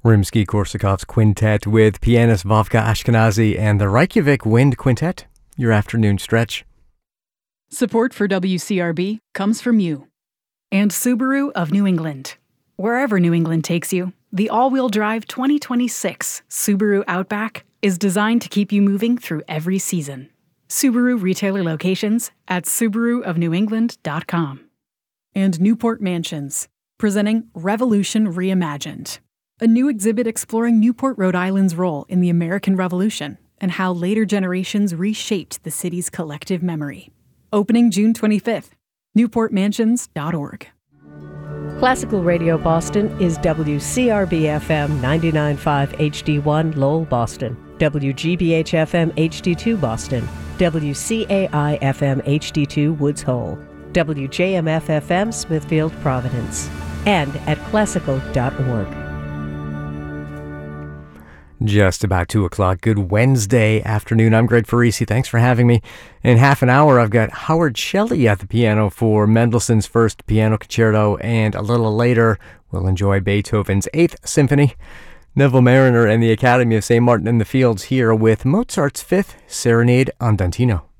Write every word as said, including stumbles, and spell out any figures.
Rimsky-Korsakov's Quintet with pianist Vovka Ashkenazi and the Reykjavik Wind Quintet, your afternoon stretch. Support for W C R B comes from you. And Subaru of New England. Wherever New England takes you, the all-wheel drive twenty twenty-six Subaru Outback is designed to keep you moving through every season. Subaru retailer locations at subaru of new england dot com. And Newport Mansions, presenting Revolution Reimagined, a new exhibit exploring Newport, Rhode Island's role in the American Revolution and how later generations reshaped the city's collective memory. Opening June twenty-fifth, newport mansions dot org. Classical Radio Boston is W C R B F M ninety-nine point five H D one Lowell, Boston, W G B H F M H D two Boston, W C A I F M H D two Woods Hole, W J M F F M Smithfield, Providence, and at classical dot org. Just about two o'clock. Good Wednesday afternoon. I'm Greg Farisi. Thanks for having me. In half an hour, I've got Howard Shelley at the piano for Mendelssohn's First Piano Concerto, and a little later, we'll enjoy Beethoven's Eighth Symphony. Neville Mariner and the Academy of Saint Martin in the Fields here with Mozart's Fifth Serenade Andantino.